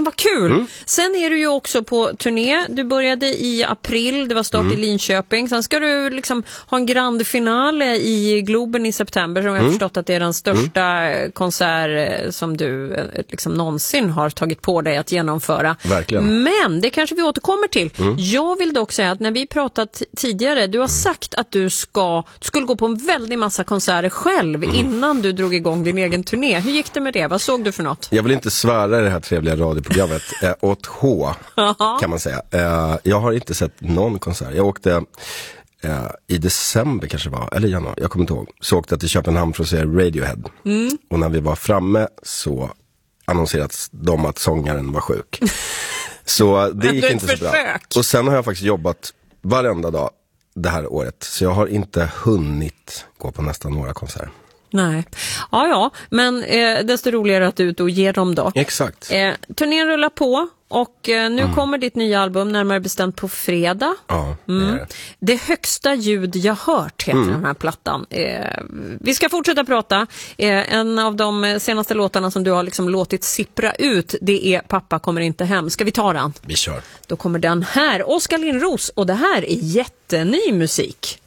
fasen vad kul. Sen är du ju också på turné. Du började i april, det var start i Linköping. Sen ska du liksom ha en grand finale i Globen i september, som jag har förstått att det är den största konsert som du liksom någonsin har tagit på dig att genomföra. Verkligen. Men det kanske vi återkommer till. Jag vill dock säga att när vi pratat tidigare, du har sagt att du skulle gå på en väldigt massa konserter själv innan du drog igång din egen turné. Hur gick det med det? Vad såg du för något? Jag vill inte svära i det här trevliga radioprogrammet åt H, kan man säga. Jag har inte sett någon konsert. Jag åkte i december kanske var, eller januari, jag kommer inte ihåg. Så åkte jag till Köpenhamn för att se Radiohead. Och när vi var framme så annonserades de att sångaren var sjuk. Så det gick inte så bra. Och sen har jag faktiskt jobbat varenda dag det här året. Så jag har inte hunnit gå på nästan några konserter. Nej. Ja, men desto roligare att du är ute och ger dem då. Exakt. Turnén rullar på och nu kommer ditt nya album, närmare bestämt på fredag. Ja, det är det. Det högsta ljud jag hört heter den här plattan. Vi ska fortsätta prata. En av de senaste låtarna som du har liksom låtit sippra ut, det är Pappa kommer inte hem. Ska vi ta den? Vi kör. Då kommer den här, Oskar Lindros, och det här är jätteny musik.